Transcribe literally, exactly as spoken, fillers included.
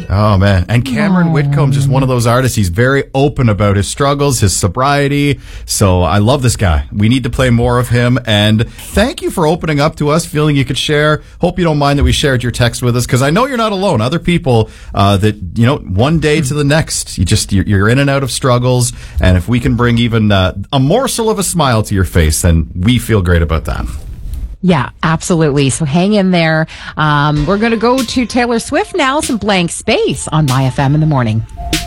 Bye. Oh, man. And Cameron Aww. Whitcomb's just one of those artists. He's very open about his struggles, his sobriety. So I love this guy. We need to play more of him. And thank you for opening up to us, feeling you could share. Hope you don't mind that we shared your text with us, because I know you're not alone. Other people uh, that, you know, one day to the next, you just, you're, you're in and out of struggles. And if we can bring even uh, a morsel of a smile to your face, then we feel great about that. Yeah, absolutely. So hang in there. Um, we're going to go to Taylor Swift now, some Blank Space on My F M in the morning.